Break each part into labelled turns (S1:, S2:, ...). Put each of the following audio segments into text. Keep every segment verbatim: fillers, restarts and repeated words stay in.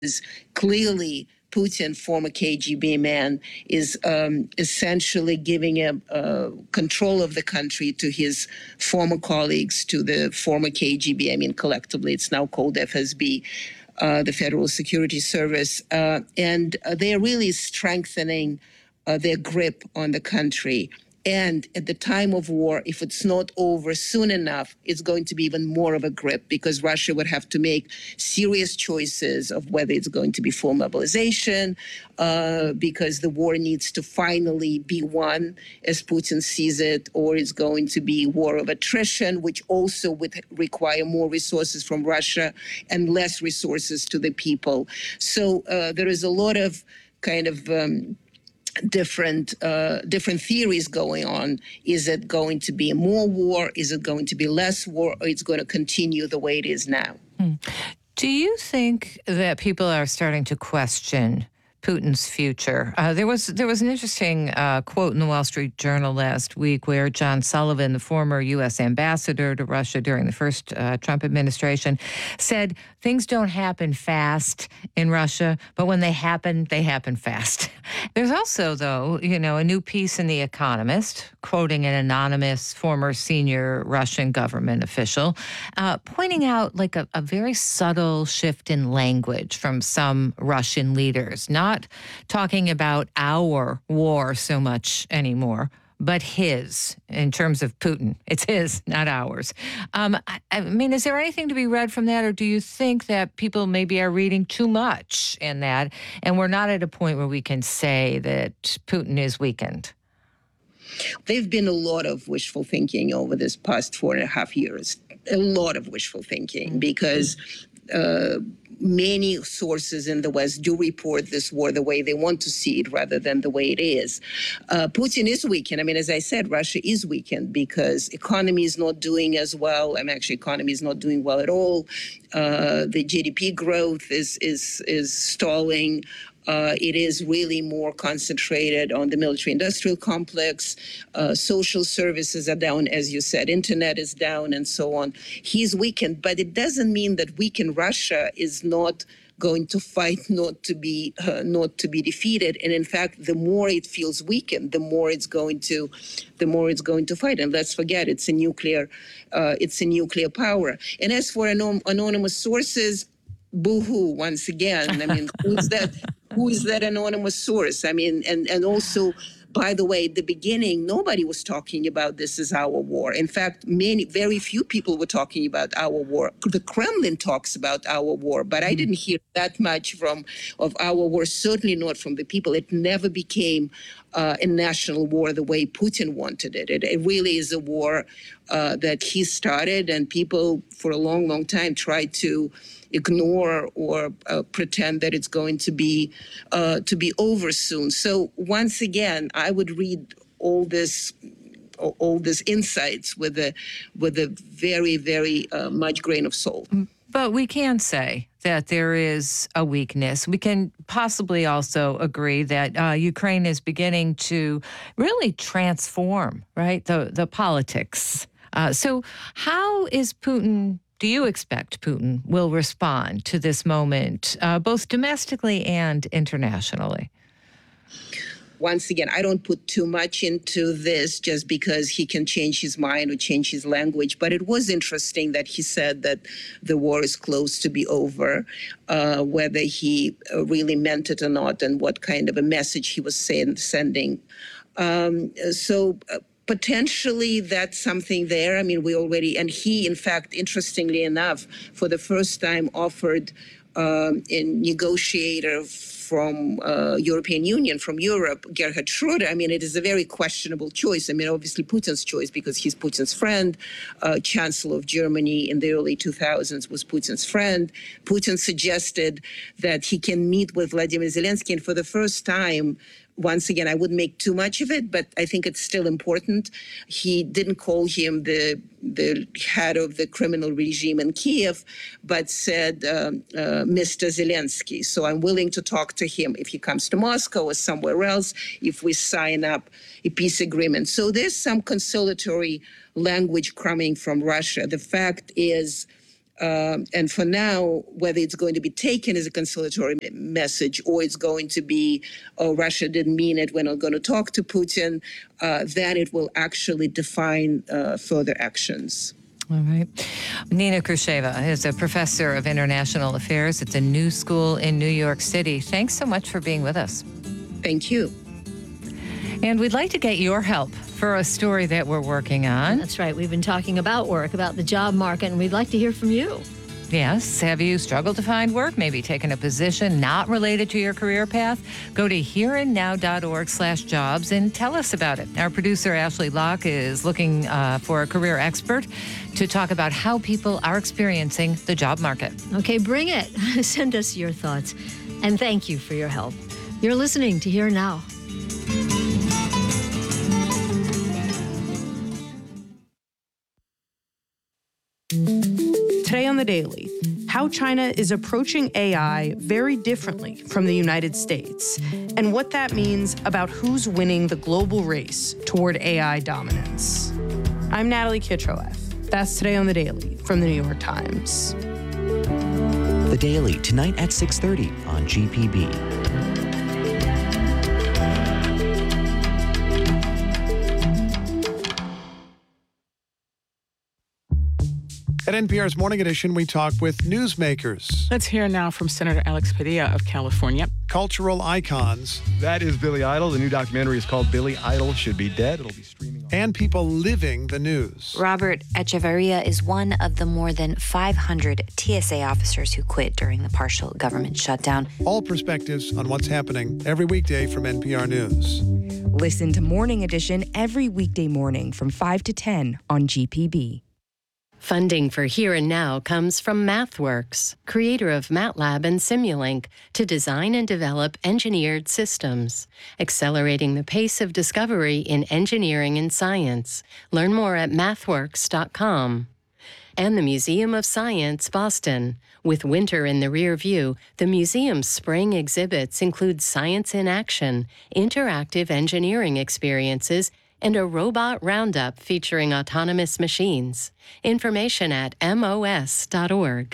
S1: clearly Putin, former K G B man, is um, essentially giving a, uh, control of the country to his former colleagues, to the former K G B. I mean, collectively, it's now called F S B, uh, the Federal Security Service. Uh, and uh, they're really strengthening uh, their grip on the country. And at the time of war, if it's not over soon enough, it's going to be even more of a grip, because Russia would have to make serious choices of whether it's going to be full mobilization, uh, because the war needs to finally be won as Putin sees it, or it's going to be war of attrition, which also would require more resources from Russia and less resources to the people. So uh, there is a lot of kind of um, different uh, different theories going on. Is it going to be more war? Is it going to be less war? Or it's going to continue the way it is now?
S2: Hmm. Do you think that people are starting to question Putin's future? Uh, there was there was an interesting uh, quote in the Wall Street Journal last week where John Sullivan, the former U S ambassador to Russia during the first uh, Trump administration, said things don't happen fast in Russia, but when they happen, they happen fast. There's also, though, you know, a new piece in The Economist, quoting an anonymous former senior Russian government official, uh, pointing out like a, a very subtle shift in language from some Russian leaders, not talking about our war so much anymore, but his, in terms of Putin. It's his, not ours. Um, I, I mean, is there anything to be read from that, or do you think that people maybe are reading too much in that, and we're not at a point where we can say that Putin is weakened?
S1: There've been a lot of wishful thinking over this past four and a half years, a lot of wishful thinking, because uh, many sources in the West do report this war the way they want to see it rather than the way it is. Uh, Putin is weakened. I mean, as I said, Russia is weakened because economy is not doing as well. I mean, actually, economy is not doing well at all. Uh, the G D P growth is is is stalling. Uh, it is really more concentrated on the military-industrial complex. Uh, social services are down, as you said. Internet is down, and so on. He's weakened, but it doesn't mean that weakened Russia is not going to fight not to be uh, not to be defeated. And in fact, the more it feels weakened, the more it's going to, the more it's going to fight. And let's forget, it's a nuclear, uh, it's a nuclear power. And as for anon- anonymous sources, boo-hoo, once again. I mean, who's that? Who is that anonymous source? I mean, and, and also, by the way, at the beginning, nobody was talking about this as our war. In fact, many, very few people were talking about our war. The Kremlin talks about our war, but I didn't hear that much from of our war, certainly not from the people. It never became uh, a national war the way Putin wanted it. It, it really is a war uh, that he started, and people for a long, long time tried to ignore or uh, pretend that it's going to be uh, to be over soon. So once again, I would read all this all these insights with a with a very, very uh, much grain of salt.
S2: But we can say that there is a weakness. We can possibly also agree that uh, Ukraine is beginning to really transform, right, the the politics. Uh, so how is Putin? Do you expect Putin will respond to this moment, uh, both domestically and internationally?
S1: Once again, I don't put too much into this just because he can change his mind or change his language. But it was interesting that he said that the war is close to be over, uh, whether he really meant it or not, and what kind of a message he was saying, sending. Um, so uh, potentially that's something there. I mean, we already, and he, in fact, interestingly enough, for the first time offered um, a negotiator from uh, European Union, from Europe, Gerhard Schröder. I mean, it is a very questionable choice. I mean, obviously Putin's choice because he's Putin's friend. Uh, Chancellor of Germany in the early two thousands was Putin's friend. Putin suggested that he can meet with Vladimir Zelensky, and for the first time, once again, I wouldn't make too much of it, but I think it's still important. He didn't call him the the head of the criminal regime in Kiev, but said, um, uh, Mister Zelensky. So I'm willing to talk to him if he comes to Moscow or somewhere else, if we sign up a peace agreement. So there's some conciliatory language coming from Russia. The fact is, Um, and for now, whether it's going to be taken as a conciliatory message or it's going to be, oh, Russia didn't mean it, we're not going to talk to Putin, uh, then it will actually define uh, further actions.
S2: All right. Nina Khrushcheva is a professor of international affairs at the New School in New York City. Thanks so much for being with us.
S1: Thank you.
S2: And we'd like to get your help for a story that we're working on.
S3: That's right. We've been talking about work, about the job market, and we'd like to hear from you.
S2: Yes. Have you struggled to find work? Maybe taken a position not related to your career path? Go to hereandnow.org slash jobs and tell us about it. Our producer, Ashley Locke, is looking uh, for a career expert to talk about how people are experiencing the job market.
S3: Okay, bring it. Send us your thoughts. And thank you for your help. You're listening to Here Now.
S4: Today on The Daily, how China is approaching A I very differently from the United States, and what that means about who's winning the global race toward A I dominance. I'm Natalie Kitroeff. That's Today on The Daily from The New York Times.
S5: The Daily, tonight at six thirty on G P B.
S6: At N P R's Morning Edition, we talk with newsmakers,
S7: Let's hear now from Senator Alex Padilla of California.
S6: cultural icons,
S8: That is Billy Idol. The new documentary is called Billy Idol Should Be Dead. It'll be streaming on.
S6: and people living the news.
S9: Robert Echeverria is one of the more than five hundred T S A officers who quit during the partial government shutdown.
S6: All perspectives on what's happening every weekday from N P R News.
S10: Listen to Morning Edition every weekday morning from five to ten on G P B.
S11: Funding for Here and Now comes from MathWorks, creator of MATLAB and Simulink, to design and develop engineered systems, accelerating the pace of discovery in engineering and science. Learn more at mathworks dot com. And the Museum of Science, Boston. With winter in the rear view, the museum's spring exhibits include science in action, interactive engineering experiences, and a robot roundup featuring autonomous machines. Information at M O S dot org.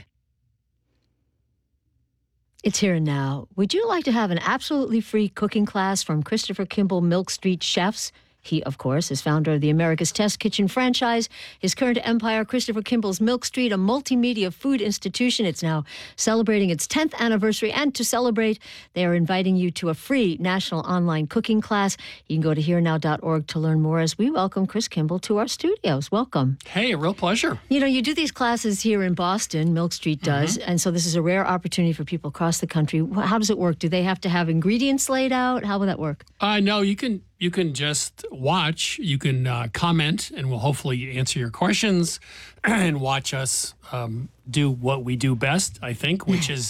S3: It's Here and Now. Would you like to have an absolutely free cooking class from Christopher Kimball Milk Street Chefs? He, of course, is founder of the America's Test Kitchen franchise. His current empire, Christopher Kimball's Milk Street, a multimedia food institution. It's now celebrating its tenth anniversary. And to celebrate, they are inviting you to a free national online cooking class. You can go to here now dot org to learn more as we welcome Chris Kimball to our studios. Welcome.
S12: Hey, a real pleasure.
S3: You know, you do these classes here in Boston, Milk Street does, mm-hmm. and so this is a rare opportunity for people across the country. How does it work? Do they have to have ingredients laid out? How will that work?
S12: Uh, no, you can you can just watch. You can uh, comment, and we'll hopefully answer your questions and watch us um, do what we do best, I think, which is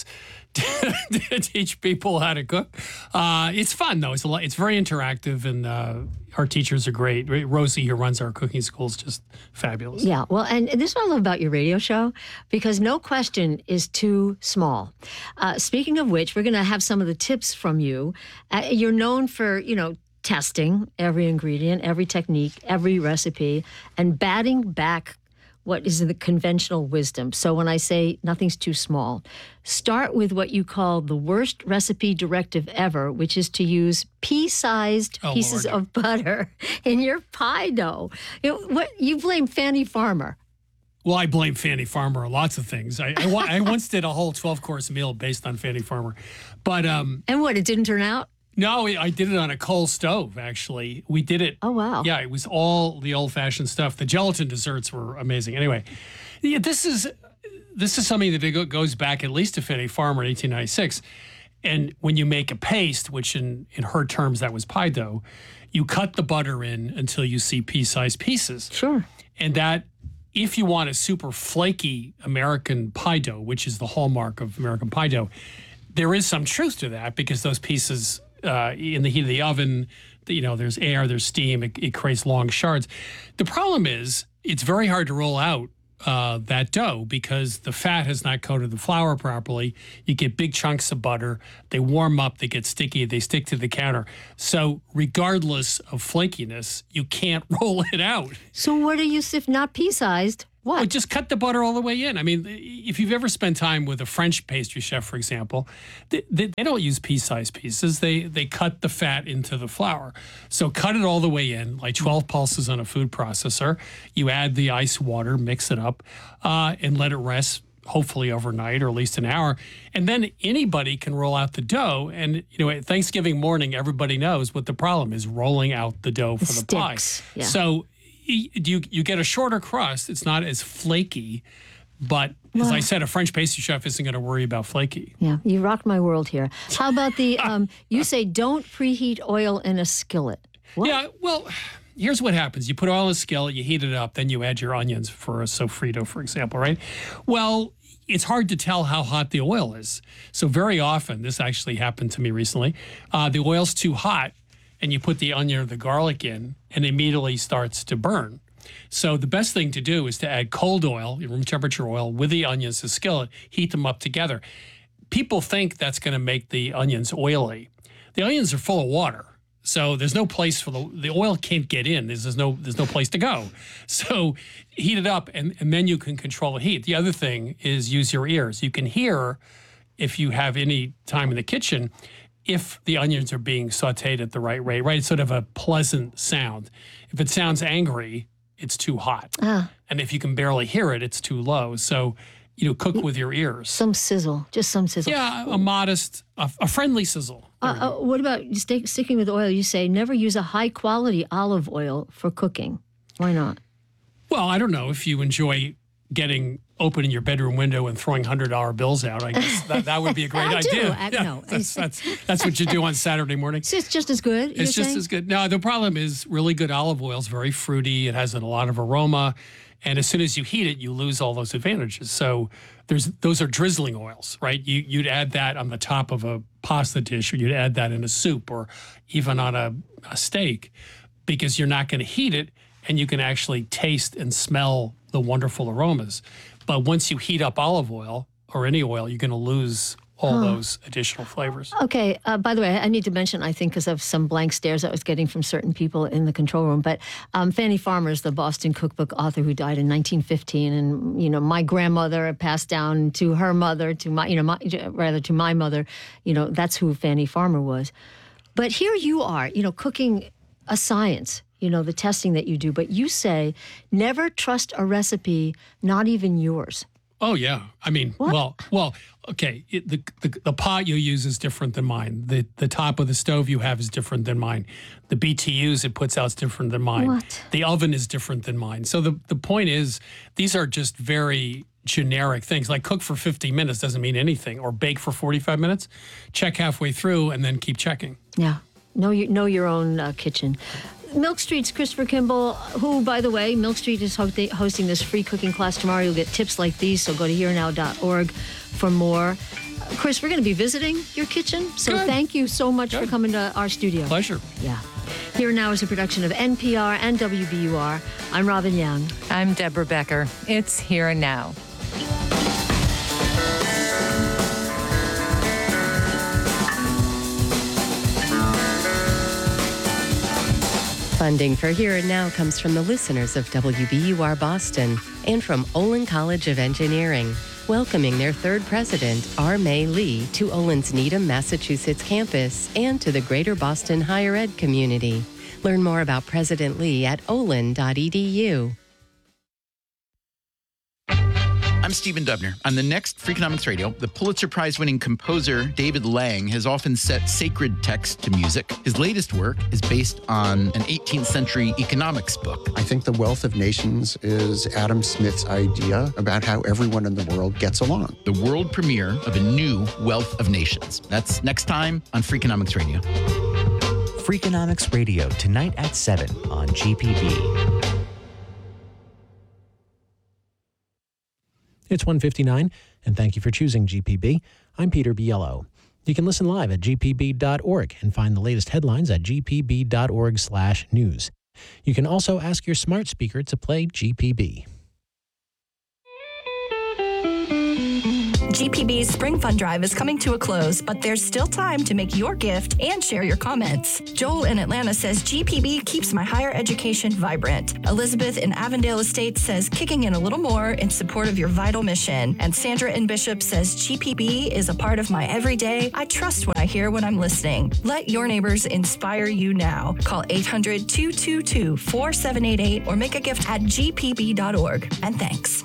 S12: to teach people how to cook. Uh, it's fun, though. It's a lot, it's very interactive, and uh, our teachers are great. Rosie, who runs our cooking school, is just fabulous.
S3: Yeah, well, and this is what I love about your radio show, because no question is too small. Uh, speaking of which, we're going to have some of the tips from you. Uh, you're known for, you know, testing every ingredient, every technique, every recipe, and batting back what is the conventional wisdom. So when I say nothing's too small, start with what you call the worst recipe directive ever, which is to use pea-sized
S12: oh,
S3: pieces
S12: Lord.
S3: of butter in your pie dough. You know, what you blame Fannie Farmer.
S12: Well, I blame Fannie Farmer on lots of things. I, I, I once did a whole twelve-course meal based on Fannie Farmer. But um,
S3: And what, it didn't turn out?
S12: No, I did it on a coal stove, actually. We did it.
S3: Oh, wow.
S12: Yeah, it was all the old-fashioned stuff. The gelatin desserts were amazing. Anyway, yeah, this is this is something that goes back at least to Fannie Farmer in eighteen ninety-six. And when you make a paste, which in, in her terms, that was pie dough, you cut the butter in until you see pea-sized pieces.
S3: Sure.
S12: And that, if you want a super flaky American pie dough, which is the hallmark of American pie dough, there is some truth to that, because those pieces... Uh, in the heat of the oven, you know, there's air, there's steam, it, it creates long shards. The problem is it's very hard to roll out uh, that dough because the fat has not coated the flour properly. You get big chunks of butter. They warm up, they get sticky, they stick to the counter. So regardless of flakiness, you can't roll it out.
S3: So what are you, if not pea-sized? What?
S12: Well, just cut the butter all the way in. I mean, if you've ever spent time with a French pastry chef, for example, they, they, they don't use pea-sized pieces. They they cut the fat into the flour. So cut it all the way in, like twelve pulses on a food processor. You add the ice water, mix it up, uh, and let it rest, hopefully overnight or at least an hour. And then anybody can roll out the dough. And, you know, at Thanksgiving morning, everybody knows what the problem is, rolling out the dough for the, the pie.
S3: Yeah.
S12: So you you get a shorter crust. It's not as flaky, but
S3: Wow.
S12: as I said, a French pastry chef isn't going to worry about flaky.
S3: Yeah, you rocked my world here. How about the, um, you say don't preheat oil in a skillet. What?
S12: Yeah, well, here's what happens. You put oil in a skillet, you heat it up, then you add your onions for a sofrito, for example, right? Well, it's hard to tell how hot the oil is. So very often, this actually happened to me recently, uh, the oil's too hot, and you put the onion or the garlic in, and it immediately starts to burn. So the best thing to do is to add cold oil, room temperature oil, with the onions, the skillet, heat them up together. People think that's going to make the onions oily. The onions are full of water, so there's no place for the the oil can't get in. There's, there's no there's no place to go. So heat it up, and, and then you can control the heat. The other thing is use your ears. You can hear, if you have any time in the kitchen, if the onions are being sauteed at the right rate, right? It's sort of a pleasant sound. If it sounds angry, it's too hot.
S3: Ah.
S12: And if you can barely hear it, it's too low. So, you know, cook with your ears.
S3: Some sizzle, just some sizzle.
S12: Yeah, a modest, a, a friendly sizzle.
S3: Uh, uh, what about you stay, sticking with oil? You say never use a high quality olive oil for cooking. Why not?
S12: Well, I don't know if you enjoy getting opening your bedroom window and throwing one hundred dollar bills out. I guess that, that would be a great
S3: I do.
S12: idea.
S3: I-
S12: Yeah,
S3: no.
S12: that's, that's, that's what you do on Saturday morning.
S3: So it's just as good.
S12: It's just as good. No, the problem is really good olive oil is very fruity. It has a lot of aroma. And as soon as you heat it, you lose all those advantages. So there's those are drizzling oils, right? You, you'd add that on the top of a pasta dish, or you'd add that in a soup, or even on a, a steak, because you're not going to heat it, and you can actually taste and smell the wonderful aromas. But once you heat up olive oil or any oil, you're going to lose all
S3: Huh.
S12: those additional flavors.
S3: Okay. Uh, by the way, I need to mention, I think, because of some blank stares I was getting from certain people in the control room, but um, Fannie Farmer is the Boston cookbook author who died in nineteen fifteen, and you know, my grandmother passed down to her mother, to my, you know, my, rather to my mother. You know, that's who Fannie Farmer was. But here you are, you know, cooking a science. You know, the testing that you do, but you say never trust a recipe, not even yours.
S12: Oh yeah, I mean,
S3: What?
S12: well, well, okay. It, the, the the pot you use is different than mine. The the top of the stove you have is different than mine. The B T Us it puts out is different than mine.
S3: What?
S12: The oven is different than mine. So the the point is, these are just very generic things. Like cook for fifty minutes doesn't mean anything, or bake for forty-five minutes. Check halfway through and then keep checking.
S3: Yeah, know your know your own uh, kitchen. Milk Street's Christopher Kimball, who, by the way, Milk Street is ho- hosting this free cooking class tomorrow. You'll get tips like these, so go to here now dot org for more. Uh, Chris, we're going to be visiting your kitchen, so
S12: Good.
S3: thank you so much
S12: Good.
S3: for coming to our studio.
S12: Pleasure.
S3: Yeah. Here Now is a production of N P R and W B U R. I'm Robin Young.
S2: I'm Deborah Becker. It's Here and Now.
S11: Funding for Here and Now comes from the listeners of W B U R Boston and from Olin College of Engineering, welcoming their third president, R. May Lee, to Olin's Needham, Massachusetts campus and to the greater Boston higher ed community. Learn more about President Lee at olin dot e d u.
S13: I'm Stephen Dubner. On the next Freakonomics Radio, the Pulitzer Prize-winning composer David Lang has often set sacred text to music. His latest work is based on an eighteenth century economics book.
S14: I think The Wealth of Nations is Adam Smith's idea about how everyone in the world gets along.
S13: The world premiere of a new Wealth of Nations. That's next time on Freakonomics Radio.
S5: Freakonomics Radio, tonight at seven on G P B.
S15: It's one fifty-nine, and thank you for choosing G P B. I'm Peter Biello. You can listen live at g p b dot org and find the latest headlines at g p b dot org slash news. You can also ask your smart speaker to play G P B.
S16: G P B's Spring Fund Drive is coming to a close, but there's still time to make your gift and share your comments. Joel in Atlanta says G P B keeps my higher education vibrant. Elizabeth in Avondale Estates says kicking in a little more in support of your vital mission. And Sandra in Bishop says G P B is a part of my everyday. I trust what I hear when I'm listening. Let your neighbors inspire you now. Call eight hundred, two two two, four seven eight eight or make a gift at g p b dot org. And thanks.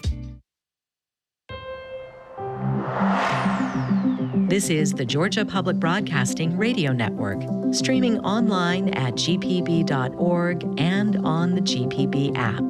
S17: This is the Georgia Public Broadcasting Radio Network, streaming online at g p b dot org and on the G P B app.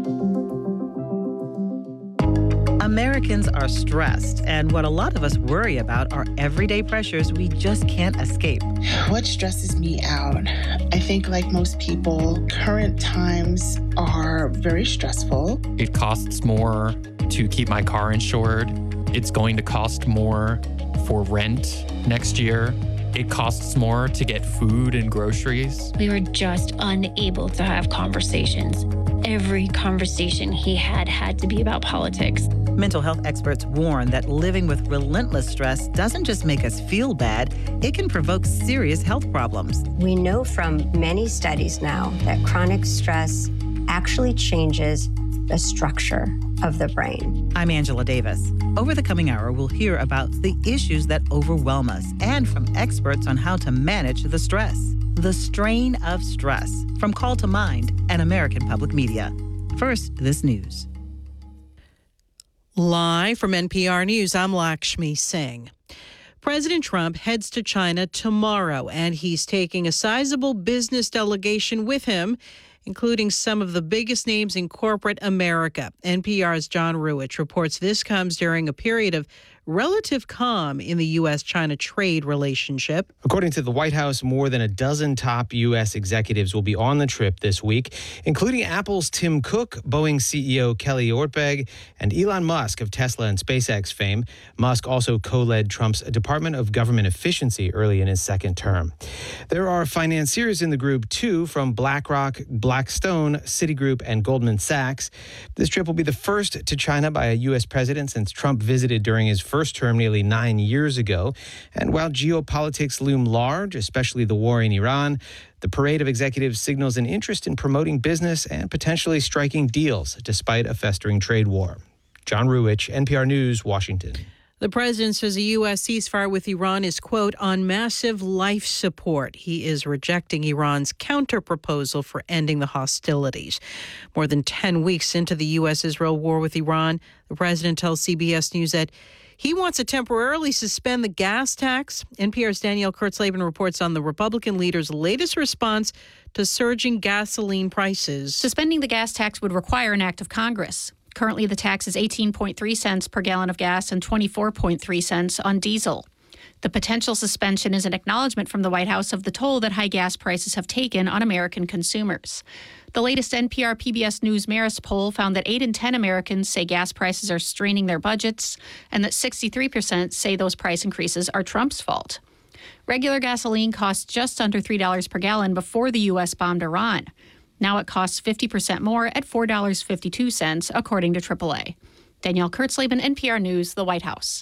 S18: Americans are stressed, and what a lot of us worry about are everyday pressures we just can't escape.
S19: What stresses me out? I think, like most people, current times are very stressful.
S20: It costs more to keep my car insured. It's going to cost more for rent next year. It costs more to get food and groceries.
S21: We were just unable to have conversations. Every conversation he had had to be about politics.
S18: Mental health experts warn that living with relentless stress doesn't just make us feel bad, it can provoke serious health problems.
S22: We know from many studies now that chronic stress actually changes the structure of the brain.
S18: I'm Angela Davis. Over the coming hour, we'll hear about the issues that overwhelm us and from experts on how to manage the stress. The Strain of Stress, from Call to Mind and American Public Media. First, this news.
S23: Live from N P R News, I'm Lakshmi Singh. President Trump heads to China tomorrow, and he's taking a sizable business delegation with him, including some of the biggest names in corporate America. N P R's John Ruwitch reports this comes during a period of relative calm in the U S China trade relationship.
S24: According to the White House, more than a dozen top U S executives will be on the trip this week, including Apple's Tim Cook, Boeing C E O Kelly Ortberg, and Elon Musk of Tesla and SpaceX fame. Musk also co-led Trump's Department of Government Efficiency early in his second term. There are financiers in the group, too, from BlackRock, Blackstone, Citigroup, and Goldman Sachs. This trip will be the first to China by a U S president since Trump visited during his first term nearly nine years ago. And while geopolitics loom large, especially the war in Iran, the parade of executives signals an interest in promoting business and potentially striking deals despite a festering trade war. John Ruwitch, N P R News, Washington.
S23: The president says a U S ceasefire with Iran is, quote, on massive life support. He is rejecting Iran's counterproposal for ending the hostilities. More than ten weeks into the U S-Israel war with Iran, the president tells C B S News that he wants to temporarily suspend the gas tax. N P R's Danielle Kurtzleben reports on the Republican leader's latest response to surging gasoline prices.
S25: Suspending the gas tax would require an act of Congress. Currently, the tax is eighteen point three cents per gallon of gas and twenty-four point three cents on diesel. The potential suspension is an acknowledgement from the White House of the toll that high gas prices have taken on American consumers. The latest N P R P B S News Marist poll found that eight in ten Americans say gas prices are straining their budgets, and that sixty-three percent say those price increases are Trump's fault. Regular gasoline cost just under three dollars per gallon before the U S bombed Iran. Now it costs fifty percent more at four dollars and fifty-two cents, according to triple A. Danielle Kurtzleben, N P R News, the White House.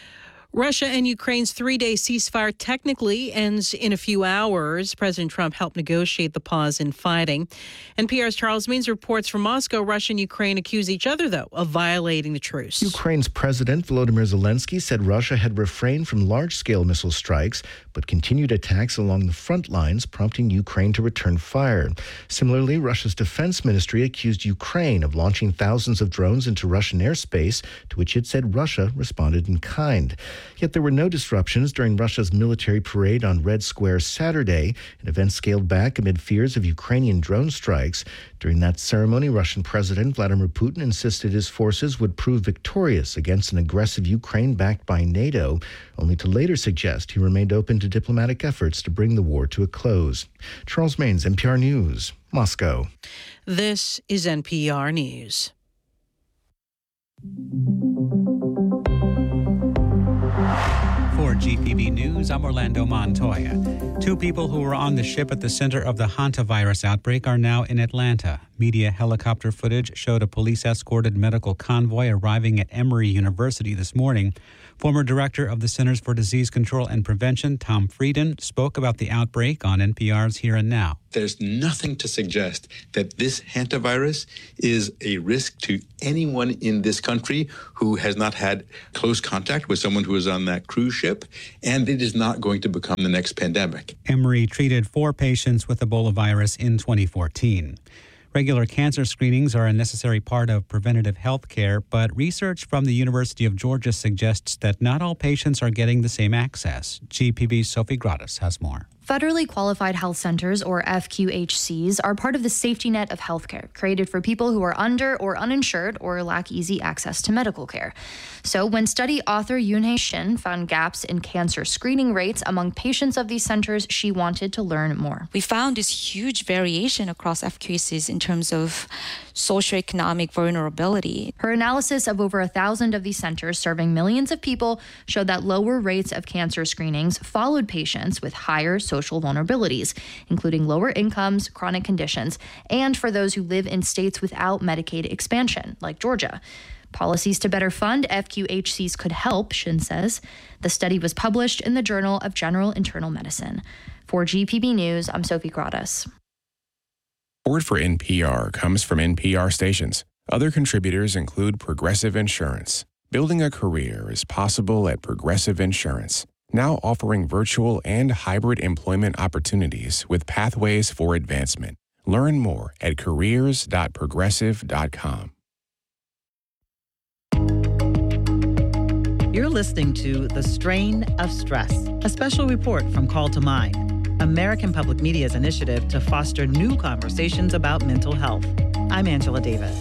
S23: Russia and Ukraine's three-day ceasefire technically ends in a few hours. President Trump helped negotiate the pause in fighting. N P R's Charles Means reports from Moscow. Russia and Ukraine accuse each other, though, of violating the truce.
S26: Ukraine's President Volodymyr Zelensky said Russia had refrained from large-scale missile strikes, but continued attacks along the front lines, prompting Ukraine to return fire. Similarly, Russia's defense ministry accused Ukraine of launching thousands of drones into Russian airspace, to which it said Russia responded in kind. Yet there were no disruptions during Russia's military parade on Red Square Saturday, an event scaled back amid fears of Ukrainian drone strikes. During that ceremony, Russian President Vladimir Putin insisted his forces would prove victorious against an aggressive Ukraine backed by NATO, only to later suggest he remained open to diplomatic efforts to bring the war to a close. Charles Maines, N P R News, Moscow.
S23: This is N P R News.
S1: For G P B News, I'm Orlando Montoya. Two people who were on the ship at the center of the hantavirus outbreak are now in Atlanta. Media helicopter footage showed a police-escorted medical convoy arriving at Emory University this morning. Former director of the Centers for Disease Control and Prevention, Tom Frieden, spoke about the outbreak on N P R's Here and Now.
S4: There's nothing to suggest that this hantavirus is a risk to anyone in this country who has not had close contact with someone who was on that cruise ship, and it is not going to become the next pandemic.
S1: Emory treated four patients with Ebola virus in twenty fourteen. Regular cancer screenings are a necessary part of preventative health care, but research from the University of Georgia suggests that not all patients are getting the same access. G P B's Sophie Gratis has more.
S6: Federally qualified health centers, or F Q H Cs, are part of the safety net of healthcare, created for people who are under or uninsured or lack easy access to medical care. So when study author Yoonhae Shin found gaps in cancer screening rates among patients of these centers, she wanted to learn more.
S7: We found this huge variation across F Q H Cs in terms of socioeconomic vulnerability.
S6: Her analysis of over a thousand of these centers serving millions of people showed that lower rates of cancer screenings followed patients with higher social vulnerabilities, including lower incomes, chronic conditions, and for those who live in states without Medicaid expansion, like Georgia. Policies to better fund F Q H Cs could help, Shin says. The study was published in the Journal of General Internal Medicine. For G P B News, I'm Sophie Gratis.
S8: Support for N P R comes from N P R stations. Other contributors include Progressive Insurance. Building a career is possible at Progressive Insurance, now offering virtual and hybrid employment opportunities with pathways for advancement. Learn more at careers dot progressive dot com.
S18: You're listening to The Strain of Stress, a special report from Call to Mind, American Public Media's initiative to foster new conversations about mental health. I'm Angela Davis.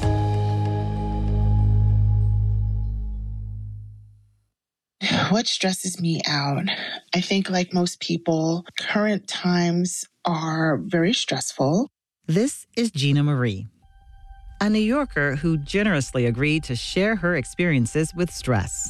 S19: What stresses me out? I think, like most people, current times are very stressful.
S18: This is Gina Marie, a New Yorker who generously agreed to share her experiences with stress.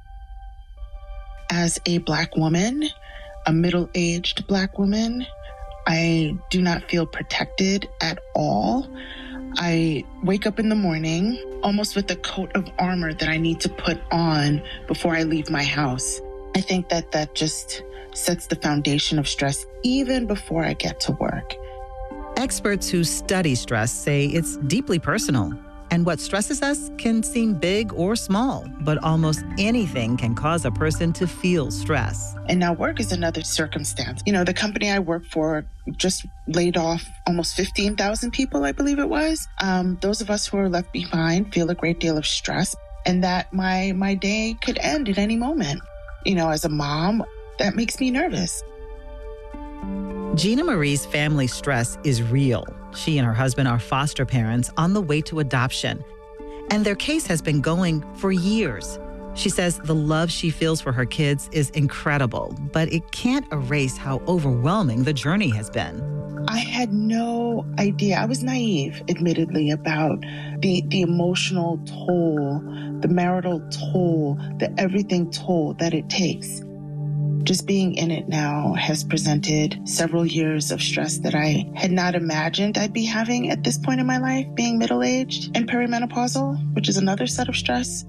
S19: As a Black woman, a middle-aged Black woman, I do not feel protected at all. I wake up in the morning almost with a coat of armor that I need to put on before I leave my house. I think that that just sets the foundation of stress even before I get to work.
S18: Experts who study stress say it's deeply personal, and what stresses us can seem big or small, but almost anything can cause a person to feel stress.
S19: And now work is another circumstance. You know, the company I work for just laid off almost fifteen thousand people, I believe it was. Um, those of us who are left behind feel a great deal of stress, and that my my day could end at any moment. You know, as a mom, that makes me nervous.
S18: Gina Marie's family stress is real. She and her husband are foster parents on the way to adoption, and their case has been going for years. She says the love she feels for her kids is incredible, but it can't erase how overwhelming the journey has been.
S19: I had no idea. I was naive, admittedly, about the, the emotional toll, the marital toll, the everything toll that it takes. Just being in it now has presented several years of stress that I had not imagined I'd be having at this point in my life, being middle-aged and perimenopausal, which is another set of stress.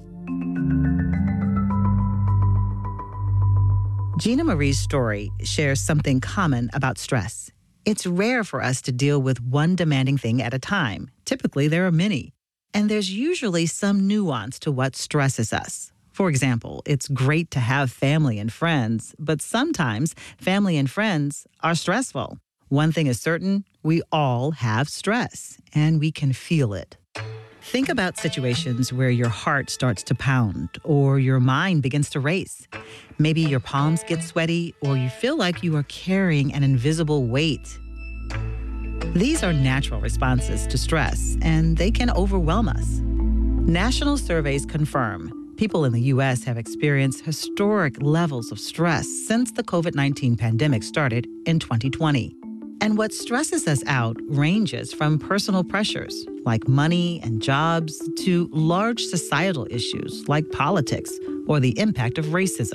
S18: Gina Marie's story shares something common about stress. It's rare for us to deal with one demanding thing at a time. Typically, there are many. And there's usually some nuance to what stresses us. For example, it's great to have family and friends, but sometimes family and friends are stressful. One thing is certain, we all have stress, and we can feel it. Think about situations where your heart starts to pound or your mind begins to race. Maybe your palms get sweaty or you feel like you are carrying an invisible weight. These are natural responses to stress, and they can overwhelm us. National surveys confirm people in the U S have experienced historic levels of stress since the covid nineteen pandemic started in twenty twenty. And what stresses us out ranges from personal pressures like money and jobs to large societal issues like politics or the impact of racism.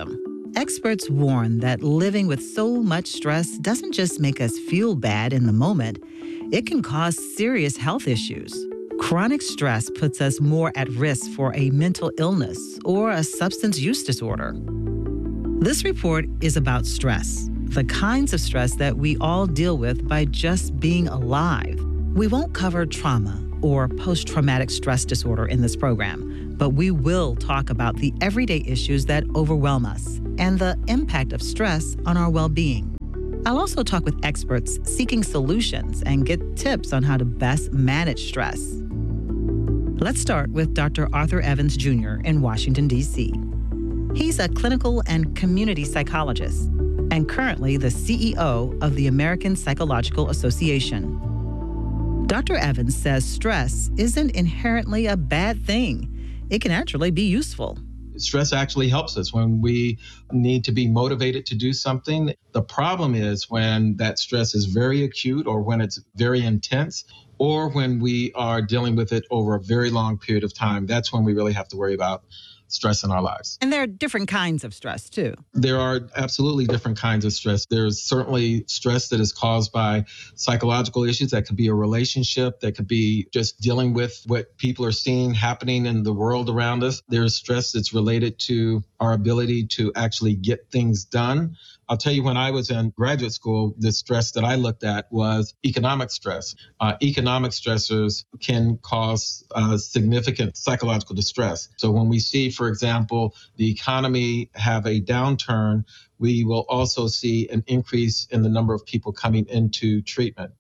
S18: Experts warn that living with so much stress doesn't just make us feel bad in the moment, it can cause serious health issues. Chronic stress puts us more at risk for a mental illness or a substance use disorder. This report is about stress, the kinds of stress that we all deal with by just being alive. We won't cover trauma or post-traumatic stress disorder in this program, but we will talk about the everyday issues that overwhelm us and the impact of stress on our well-being. I'll also talk with experts seeking solutions and get tips on how to best manage stress. Let's start with Doctor Arthur Evans Junior in Washington, D C He's a clinical and community psychologist and currently the C E O of the American Psychological Association. Doctor Evans says stress isn't inherently a bad thing. It can actually be useful.
S2: Stress actually helps us when we need to be motivated to do something. The problem is when that stress is very acute or when it's very intense or when we are dealing with it over a very long period of time. That's when we really have to worry about stress in our lives.
S18: And there are different kinds of stress, too.
S2: There are absolutely different kinds of stress. There's certainly stress that is caused by psychological issues. That could be a relationship. That could be just dealing with what people are seeing happening in the world around us. There's stress that's related to our ability to actually get things done. I'll tell you, when I was in graduate school, the stress that I looked at was economic stress. Uh, economic stressors can cause uh, significant psychological distress. So when we see, for example, the economy have a downturn, we will also see an increase in the number of people coming into treatment.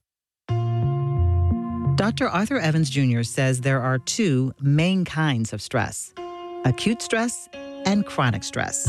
S18: Doctor Arthur Evans Junior says there are two main kinds of stress: acute stress and chronic stress.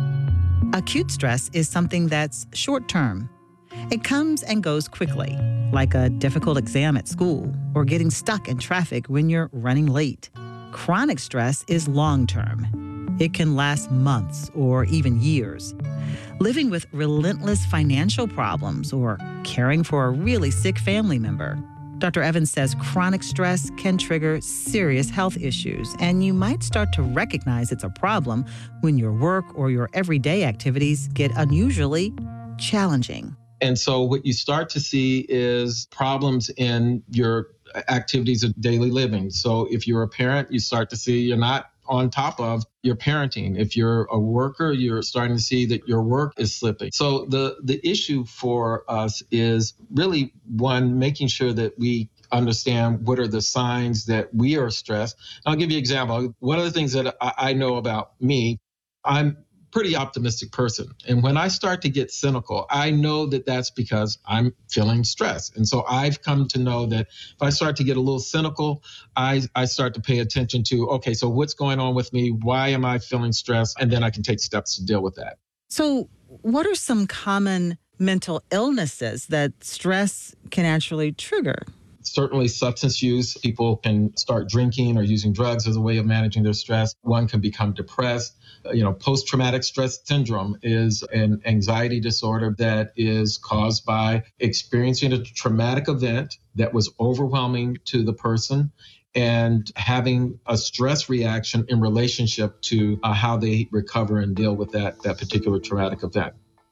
S18: Acute stress is something that's short-term. It comes and goes quickly, like a difficult exam at school or getting stuck in traffic when you're running late. Chronic stress is long-term. It can last months or even years. Living with relentless financial problems or caring for a really sick family member. Doctor Evans says chronic stress can trigger serious health issues, and you might start to recognize it's a problem when your work or your everyday activities get unusually challenging.
S2: And so what you start to see is problems in your activities of daily living. So if you're a parent, you start to see you're not on top of your parenting. If you're a worker, you're starting to see that your work is slipping. So the, the issue for us is really, one, making sure that we understand what are the signs that we are stressed. I'll give you an example. One of the things that I, I know about me, I'm pretty optimistic person. And when I start to get cynical, I know that that's because I'm feeling stressed. And so I've come to know that if I start to get a little cynical, I, I start to pay attention to, okay, so what's going on with me? Why am I feeling stressed? And then I can take steps to deal with that.
S18: So what are some common mental illnesses that stress can actually trigger?
S2: Certainly substance use. People can start drinking or using drugs as a way of managing their stress. One can become depressed. You know, post-traumatic stress syndrome is an anxiety disorder that is caused by experiencing a traumatic event that was overwhelming to the person and having a stress reaction in relationship to uh, how they recover and deal with that, that particular traumatic event.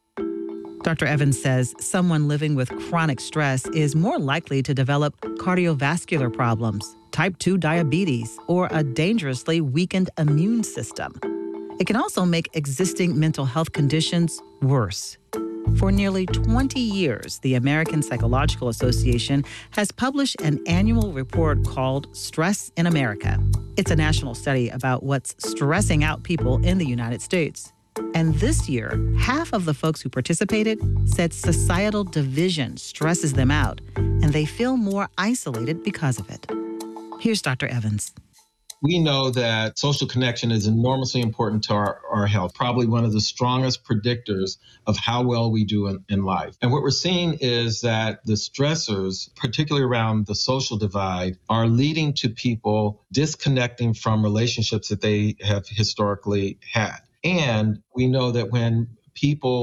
S18: Doctor Evans says someone living with chronic stress is more likely to develop cardiovascular problems, type two diabetes, or a dangerously weakened immune system. It can also make existing mental health conditions worse. For nearly twenty years, the American Psychological Association has published an annual report called Stress in America. It's a national study about what's stressing out people in the United States. And this year, half of the folks who participated said societal division stresses them out, and they feel more isolated because of it. Here's Doctor Evans.
S2: We know that social connection is enormously important to our, our health, probably one of the strongest predictors of how well we do in, in life. And what we're seeing is that the stressors, particularly around the social divide, are leading to people disconnecting from relationships that they have historically had. And we know that when people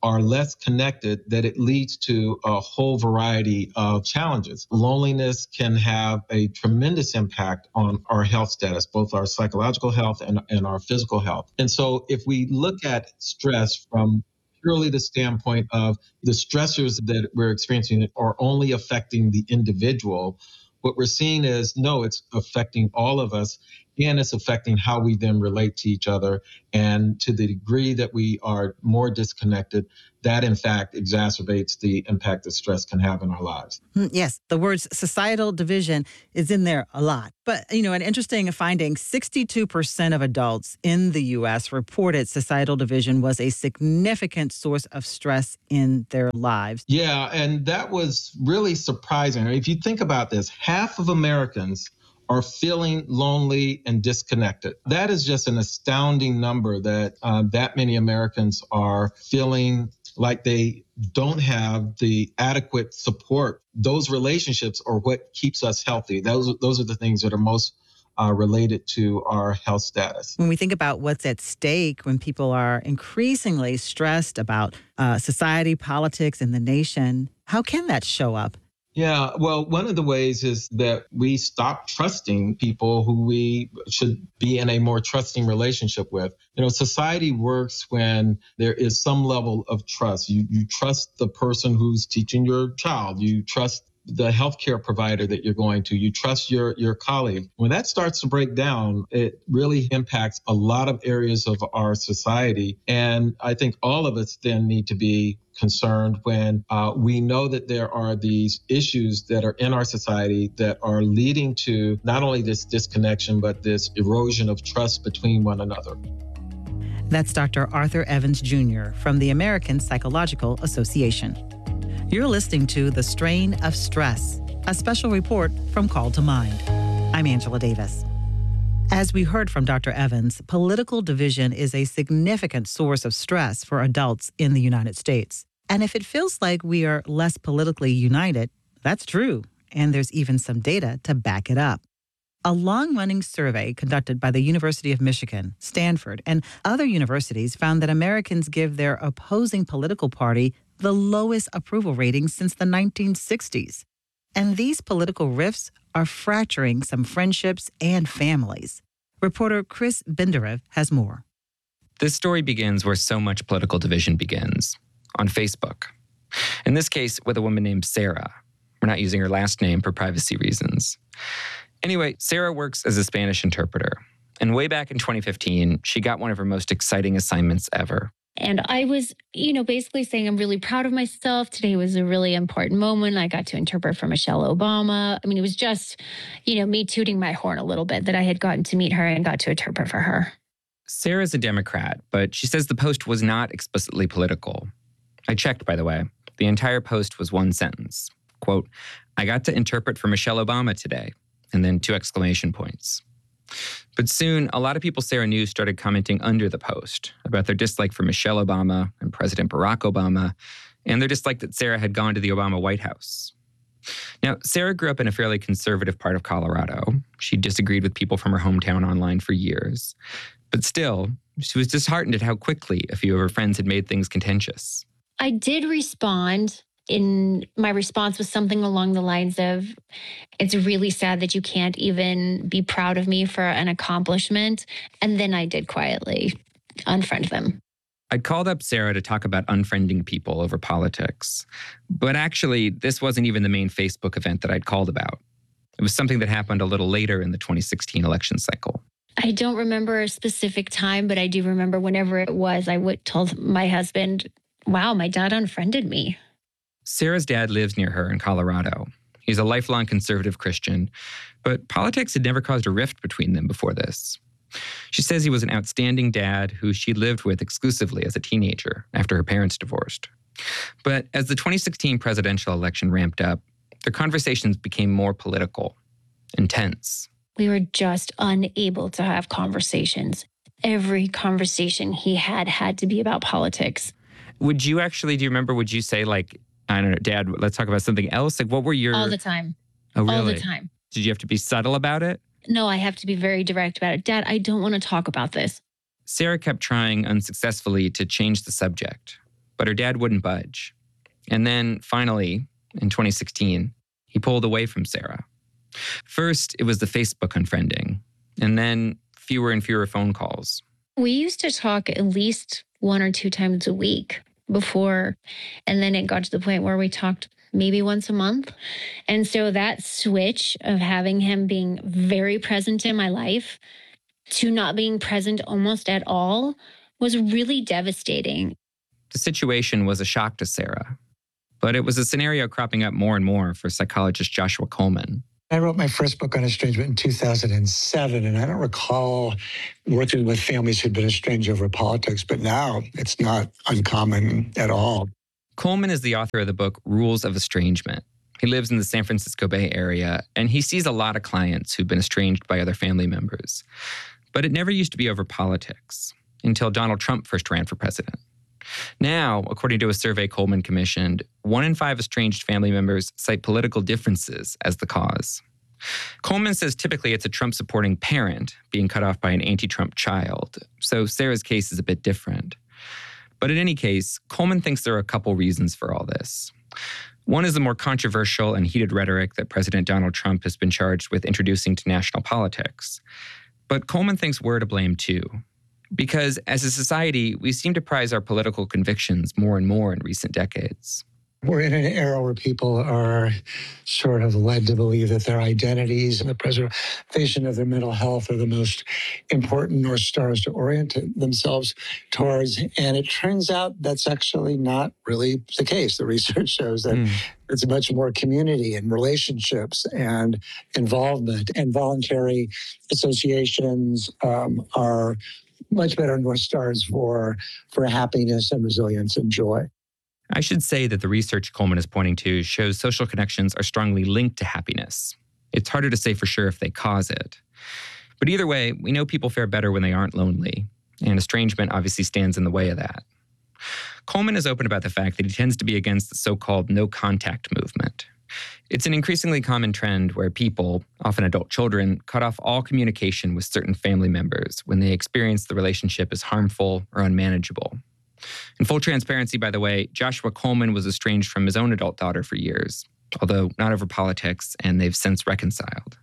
S2: are less connected, that it leads to a whole variety of challenges. Loneliness can have a tremendous impact on our health status, both our psychological health and, and our physical health. And so if we look at stress from purely the standpoint of the stressors that we're experiencing are only affecting the individual, what we're seeing is, no, it's affecting all of us, and it's affecting how we then relate to each other. And to the degree that we are more disconnected, that in fact exacerbates the impact that stress can have in our lives.
S18: Yes, the words societal division is in there a lot. But, you know, an interesting finding, sixty-two percent of adults in the U S reported societal division was a significant source of stress in their lives.
S2: Yeah, and that was really surprising. If you think about this, half of Americans are feeling lonely and disconnected. That is just an astounding number that uh, that many Americans are feeling like they don't have the adequate support. Those relationships are what keeps us healthy. Those, those are the things that are most uh, related to our health status.
S18: When we think about what's at stake, when people are increasingly stressed about uh, society, politics, and the nation, how can that show up?
S2: Yeah, well, one of the ways is that we stop trusting people who we should be in a more trusting relationship with. You know, society works when there is some level of trust. You you trust the person who's teaching your child. You trust the healthcare provider that you're going to. You trust your, your colleague. When that starts to break down, it really impacts a lot of areas of our society. And I think all of us then need to be concerned when uh, we know that there are these issues that are in our society that are leading to not only this disconnection, but this erosion of trust between one another.
S18: That's Doctor Arthur Evans Junior from the American Psychological Association. You're listening to The Strain of Stress, a special report from Call to Mind. I'm Angela Davis. As we heard from Doctor Evans, political division is a significant source of stress for adults in the United States. And if it feels like we are less politically united, that's true. And there's even some data to back it up. A long-running survey conducted by the University of Michigan, Stanford, and other universities found that Americans give their opposing political party the lowest approval ratings since the nineteen sixties. And these political rifts are fracturing some friendships and families. Reporter Chris Benderev has more.
S3: This story begins where so much political division begins, on Facebook. In this case, with a woman named Sarah. We're not using her last name for privacy reasons. Anyway, Sarah works as a Spanish interpreter. And way back in twenty fifteen, she got one of her most exciting assignments ever.
S21: And I was, you know, basically saying I'm really proud of myself. Today was a really important moment. I got to interpret for Michelle Obama. I mean, it was just, you know, me tooting my horn a little bit that I had gotten to meet her and got to interpret for her.
S3: Sarah's a Democrat, but she says the post was not explicitly political. I checked, by the way. The entire post was one sentence. Quote, I got to interpret for Michelle Obama today. And then two exclamation points. But soon, a lot of people Sarah knew started commenting under the post about their dislike for Michelle Obama and President Barack Obama, and their dislike that Sarah had gone to the Obama White House. Now, Sarah grew up in a fairly conservative part of Colorado. She disagreed with people from her hometown online for years. But still, she was disheartened at how quickly a few of her friends had made things contentious.
S21: I did respond. In my response was something along the lines of, it's really sad that you can't even be proud of me for an accomplishment. And then I did quietly unfriend them.
S3: I'd called up Sarah to talk about unfriending people over politics. But actually, this wasn't even the main Facebook event that I'd called about. It was something that happened a little later in the twenty sixteen election cycle.
S21: I don't remember a specific time, but I do remember whenever it was, I would told my husband, wow, my dad unfriended me.
S3: Sarah's dad lives near her in Colorado. He's a lifelong conservative Christian, but politics had never caused a rift between them before this. She says he was an outstanding dad who she lived with exclusively as a teenager after her parents divorced. But as the twenty sixteen presidential election ramped up, their conversations became more political, intense.
S21: We were just unable to have conversations. Every conversation he had had to be about politics.
S3: Would you actually, do you remember, would you say like, I don't know, Dad, let's talk about something else? Like, what were your...
S21: All the time.
S3: Oh, really?
S21: All the time.
S3: Did you have to be subtle about it?
S21: No, I have to be very direct about it. Dad, I don't want to talk about this.
S3: Sarah kept trying unsuccessfully to change the subject. but her dad wouldn't budge. And then finally, in twenty sixteen, he pulled away from Sarah. First, it was the Facebook unfriending, and then fewer and fewer phone calls.
S21: We used to talk at least one or two times a week before, and then it got to the point where we talked maybe once a month. And so that switch of having him being very present in my life to not being present almost at all was really devastating.
S3: The situation was a shock to Sarah, but it was a scenario cropping up more and more for psychologist Joshua Coleman.
S9: I wrote my first book on estrangement in two thousand seven, and I don't recall working with families who'd been estranged over politics, but now it's not uncommon at all.
S3: Coleman is the author of the book Rules of Estrangement. He lives in the San Francisco Bay Area, and he sees a lot of clients who've been estranged by other family members. But it never used to be over politics until Donald Trump first ran for president. Now, according to a survey Coleman commissioned, one in five estranged family members cite political differences as the cause. Coleman says typically it's a Trump-supporting parent being cut off by an anti-Trump child, so Sarah's case is a bit different. But in any case, Coleman thinks there are a couple reasons for all this. One is the more controversial and heated rhetoric that President Donald Trump has been charged with introducing to national politics. But Coleman thinks we're to blame too. Because as a society, we seem to prize our political convictions more and more in recent decades.
S9: We're in an era where people are sort of led to believe that their identities and the preservation of their mental health are the most important North Stars to orient themselves towards. And it turns out that's actually not really the case. The research shows that mm. it's much more community and relationships and involvement, and voluntary associations um, are much better North Stars for, for happiness and resilience and joy.
S3: I should say that the research Coleman is pointing to shows social connections are strongly linked to happiness. It's harder to say for sure if they cause it. But either way, we know people fare better when they aren't lonely, and estrangement obviously stands in the way of that. Coleman is open about the fact that he tends to be against the so-called no-contact movement. It's an increasingly common trend where people, often adult children, cut off all communication with certain family members when they experience the relationship as harmful or unmanageable. In full transparency, by the way, Joshua Coleman was estranged from his own adult daughter for years, although not over politics, and they've since reconciled.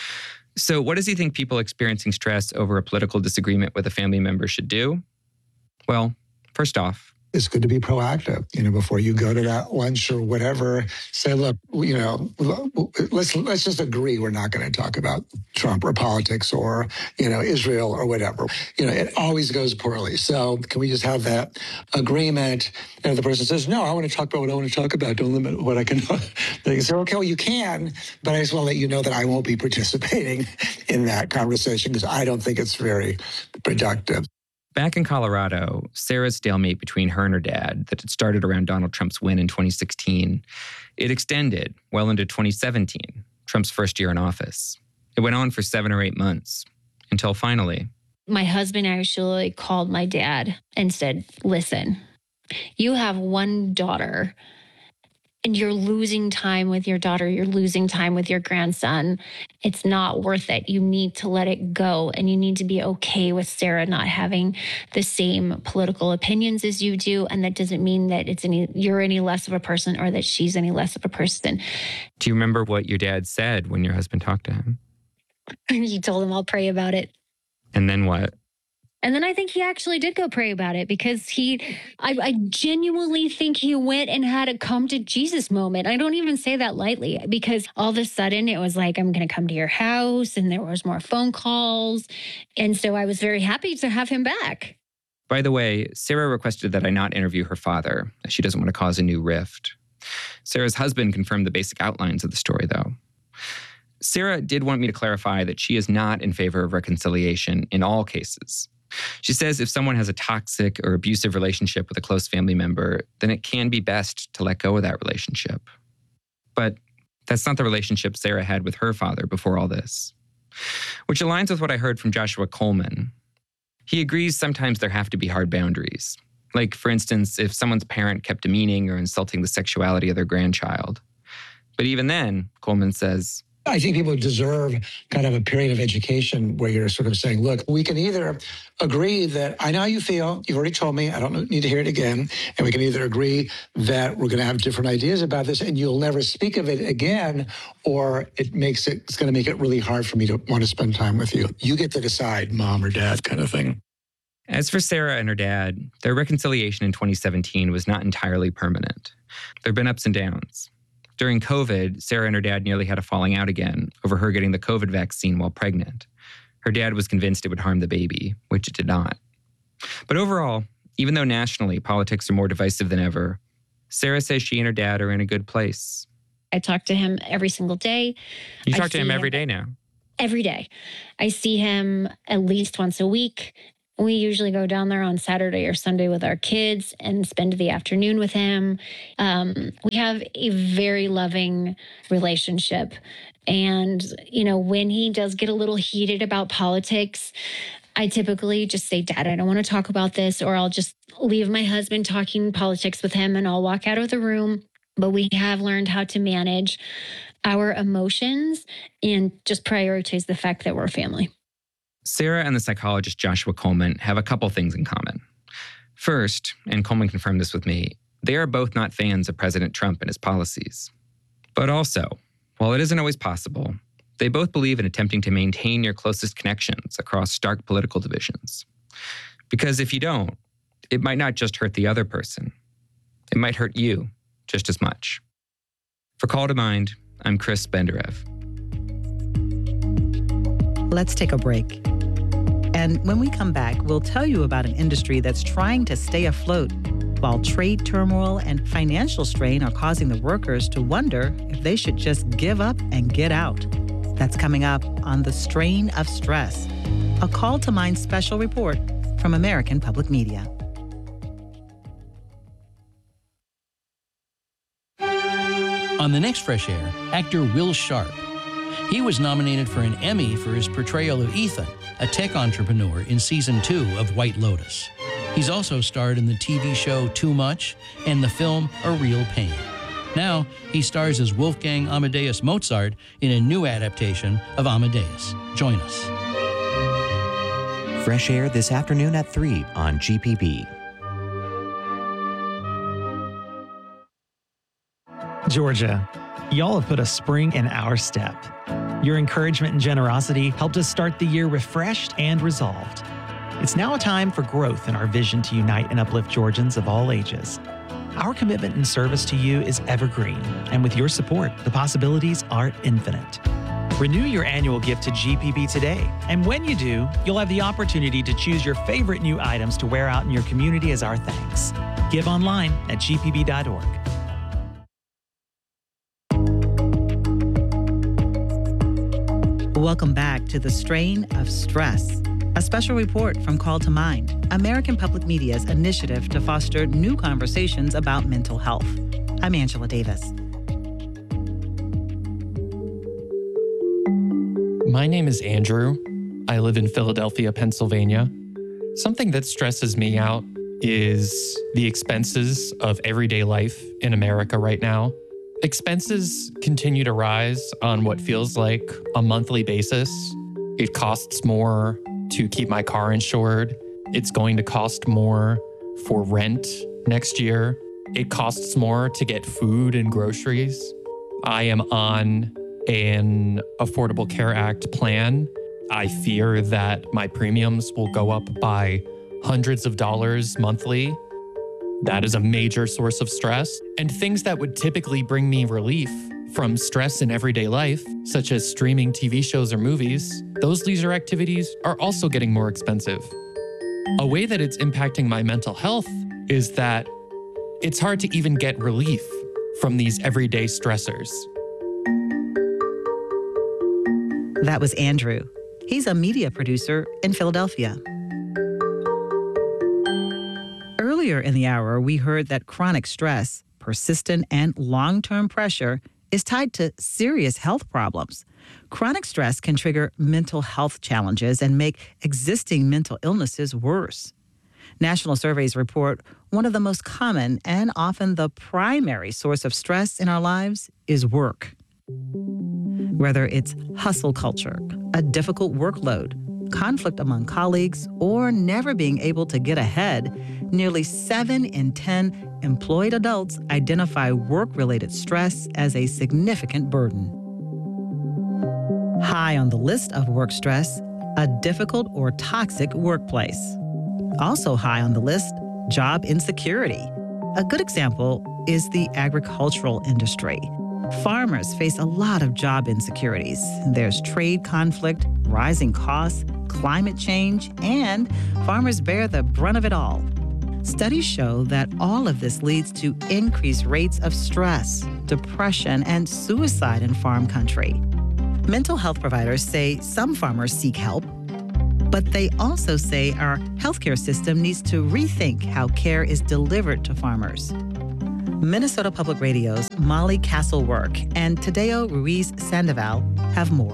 S3: So what does he think people experiencing stress over a political disagreement with a family member should do? Well, first off,
S9: it's good to be proactive, you know, before you go to that lunch or whatever. Say, look, you know, let's let's just agree we're not going to talk about Trump or politics or, you know, Israel or whatever. You know, it always goes poorly. So can we just have that agreement? And if the person says, no, I want to talk about what I want to talk about. Don't limit what I can. They can say, okay, well, you can, but I just want to let you know that I won't be participating in that conversation because I don't think it's very productive.
S3: Back in Colorado, Sarah's stalemate between her and her dad that had started around Donald Trump's win in twenty sixteen, it extended well into twenty seventeen, Trump's first year in office. It went on for seven or eight months until finally.
S21: My husband actually called my dad and said, listen, you have one daughter and you're losing time with your daughter. You're losing time with your grandson. It's not worth it. You need to let it go. And you need to be okay with Sarah not having the same political opinions as you do. And that doesn't mean that it's any you're any less of a person or that she's any less of a person.
S3: Do you remember what your dad said when your husband talked to him?
S21: He told him, I'll pray about it.
S3: And then what?
S21: And then I think he actually did go pray about it because he, I, I genuinely think he went and had a come to Jesus moment. I don't even say that lightly because all of a sudden it was like, I'm going to come to your house and there was more phone calls. And so I was very happy to have him back.
S3: By the way, Sarah requested that I not interview her father, as she doesn't want to cause a new rift. Sarah's husband confirmed the basic outlines of the story, though. Sarah did want me to clarify that she is not in favor of reconciliation in all cases. She says if someone has a toxic or abusive relationship with a close family member, then it can be best to let go of that relationship. But that's not the relationship Sarah had with her father before all this, which aligns with what I heard from Joshua Coleman. He agrees sometimes there have to be hard boundaries. Like, for instance, if someone's parent kept demeaning or insulting the sexuality of their grandchild. But even then, Coleman says,
S9: I think people deserve kind of a period of education where you're sort of saying, look, we can either agree that I know how you feel. You've already told me. I don't need to hear it again. And we can either agree that we're going to have different ideas about this and you'll never speak of it again, or it makes it, it's going to make it really hard for me to want to spend time with you. You get to decide, mom or dad kind of thing.
S3: As for Sarah and her dad, their reconciliation in twenty seventeen was not entirely permanent. There have been ups and downs. During COVID, Sarah and her dad nearly had a falling out again over her getting the COVID vaccine while pregnant. Her dad was convinced it would harm the baby, which it did not. But overall, even though nationally politics are more divisive than ever, Sarah says she and her dad are in a good place.
S21: I talk to him every single day.
S3: You talk
S21: I
S3: to him
S21: see
S3: every day now?
S21: Every day. I see him at least once a week. We usually go down there on Saturday or Sunday with our kids and spend the afternoon with him. Um, we have a very loving relationship. And, you know, when he does get a little heated about politics, I typically just say, Dad, I don't want to talk about this, or I'll just leave my husband talking politics with him and I'll walk out of the room. But we have learned how to manage our emotions and just prioritize the fact that we're a family.
S3: Sarah and the psychologist Joshua Coleman have a couple things in common. First, and Coleman confirmed this with me, they are both not fans of President Trump and his policies. But also, while it isn't always possible, they both believe in attempting to maintain your closest connections across stark political divisions. Because if you don't, it might not just hurt the other person. It might hurt you just as much. For Call to Mind, I'm Chris Benderev.
S18: Let's take a break. And when we come back, we'll tell you about an industry that's trying to stay afloat while trade turmoil and financial strain are causing the workers to wonder if they should just give up and get out. That's coming up on The Strain of Stress, a Call to Mind special report from American Public Media.
S5: On the next Fresh Air, actor Will Sharp. He was nominated for an Emmy for his portrayal of Ethan, a tech entrepreneur in season two of White Lotus. He's also starred in the T V show Too Much and the film A Real Pain. Now, he stars as Wolfgang Amadeus Mozart in a new adaptation of Amadeus. Join us.
S10: Fresh Air this afternoon at three on G P B.
S11: Georgia, y'all have put a spring in our step. Your encouragement and generosity helped us start the year refreshed and resolved. It's now a time for growth in our vision to unite and uplift Georgians of all ages. Our commitment and service to you is evergreen, and with your support, the possibilities are infinite. Renew your annual gift to G P B today, and when you do, you'll have the opportunity to choose your favorite new items to wear out in your community as our thanks. Give online at G P B dot org.
S18: Welcome back to The Strain of Stress, a special report from Call to Mind, American Public Media's initiative to foster new conversations about mental health. I'm Angela Davis.
S20: My name is Andrew. I live in Philadelphia, Pennsylvania. Something that stresses me out is the expenses of everyday life in America right now. Expenses continue to rise on what feels like a monthly basis. It costs more to keep my car insured. It's going to cost more for rent next year. It costs more to get food and groceries. I am on an Affordable Care Act plan. I fear that my premiums will go up by hundreds of dollars monthly. That is a major source of stress. And things that would typically bring me relief from stress in everyday life, such as streaming T V shows or movies, those leisure activities are also getting more expensive. A way that it's impacting my mental health is that it's hard to even get relief from these everyday stressors.
S18: That was Andrew. He's a media producer in Philadelphia. Earlier in the hour, we heard that chronic stress, persistent and long-term pressure is tied to serious health problems. Chronic stress can trigger mental health challenges and make existing mental illnesses worse. National surveys report one of the most common and often the primary source of stress in our lives is work. Whether it's hustle culture, a difficult workload, conflict among colleagues, or never being able to get ahead, nearly seven in ten employed adults identify work-related stress as a significant burden. High on the list of work stress, a difficult or toxic workplace. Also high on the list, job insecurity. A good example is the agricultural industry. Farmers face a lot of job insecurities. There's trade conflict, rising costs, climate change, and farmers bear the brunt of it all. Studies show that all of this leads to increased rates of stress, depression, and suicide in farm country. Mental health providers say some farmers seek help, but they also say our healthcare system needs to rethink how care is delivered to farmers. Minnesota Public Radio's Molly Castlework and Tadeo Ruiz Sandoval have more.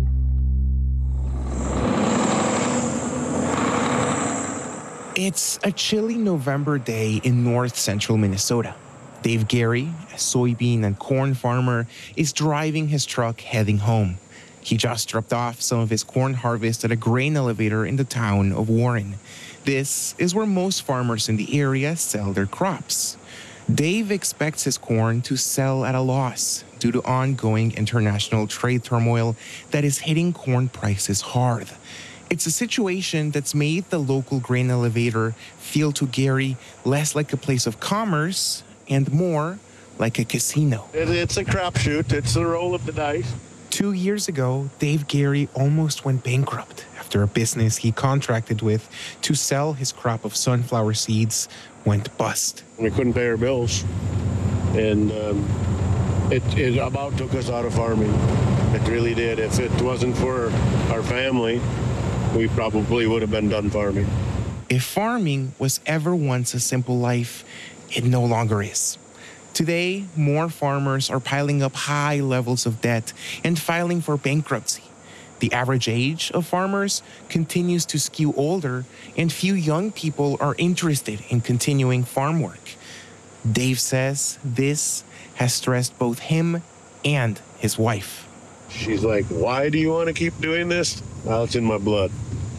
S12: It's a chilly November day in north central Minnesota. Dave Gary, a soybean and corn farmer, is driving his truck heading home. He just dropped off some of his corn harvest at a grain elevator in the town of Warren. This is where most farmers in the area sell their crops. Dave expects his corn to sell at a loss due to ongoing international trade turmoil that is hitting corn prices hard. It's a situation that's made the local grain elevator feel to Gary less like a place of commerce and more like a casino.
S13: It's a crapshoot. It's a roll of the dice.
S12: Two years ago, Dave Gary almost went bankrupt after a business he contracted with to sell his crop of sunflower seeds went bust.
S13: We couldn't pay our bills, and um, it, it about took us out of farming. It really did. If it wasn't for our family, we probably would have been done farming.
S12: If farming was ever once a simple life, it no longer is. Today, more farmers are piling up high levels of debt and filing for bankruptcy. The average age of farmers continues to skew older, and few young people are interested in continuing farm work. Dave says this has stressed both him and his wife.
S13: She's like, why do you want to keep doing this? Well, it's in my blood.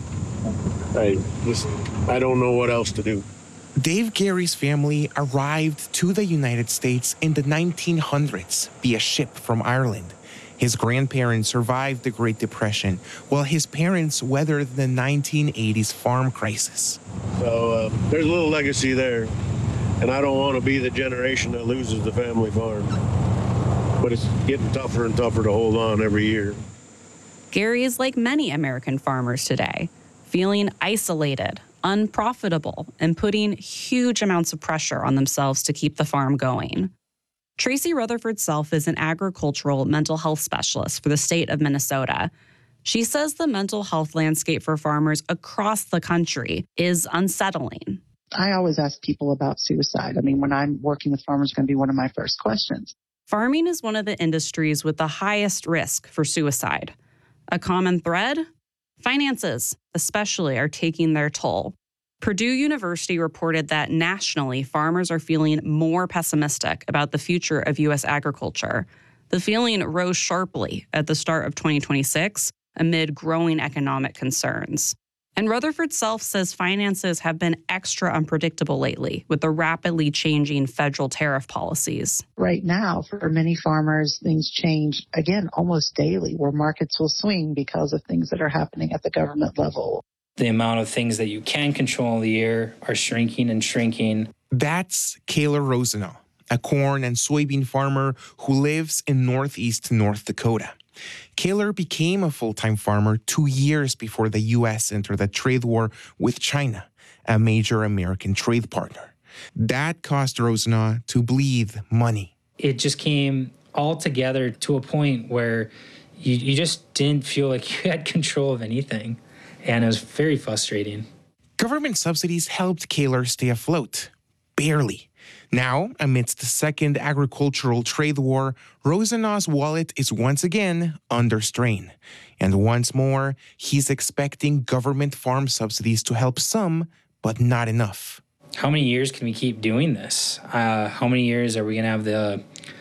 S13: I just, I don't know what else to do.
S12: Dave Gary's family arrived to the United States in the nineteen hundreds via ship from Ireland. His grandparents survived the Great Depression, while his parents weathered the nineteen eighties farm crisis.
S13: So uh, there's a little legacy there, and I don't want to be the generation that loses the family farm. But it's getting tougher and tougher to hold on every year.
S14: Gary is like many American farmers today, feeling isolated, unprofitable, and putting huge amounts of pressure on themselves to keep the farm going. Tracy Rutherford Self is an agricultural mental health specialist for the state of Minnesota. She says the mental health landscape for farmers across the country is unsettling.
S19: I always ask people about suicide. I mean, when I'm working with farmers, it's going to be one of my first questions.
S14: Farming is one of the industries with the highest risk for suicide. A common thread? Finances, especially, are taking their toll. Purdue University reported that nationally, farmers are feeling more pessimistic about the future of U S agriculture. The feeling rose sharply at the start of twenty twenty-six amid growing economic concerns. And Rutherford Self says finances have been extra unpredictable lately with the rapidly changing federal tariff policies.
S19: Right now, for many farmers, things change, again, almost daily, where markets will swing because of things that are happening at the government level.
S15: The amount of things that you can control in the year are shrinking and shrinking.
S12: That's Kayla Rosenau, a corn and soybean farmer who lives in northeast North Dakota. Kayla became a full-time farmer two years before the U S entered a trade war with China, a major American trade partner. That caused Rosenau to bleed money.
S15: It just came all together to a point where you, you just didn't feel like you had control of anything. And it was very frustrating.
S12: Government subsidies helped Kayla stay afloat. Barely. Now, amidst the second agricultural trade war, Rosenau's wallet is once again under strain. And once more, he's expecting government farm subsidies to help some, but not enough.
S15: How many years can we keep doing this? Uh, how many years are we going to have the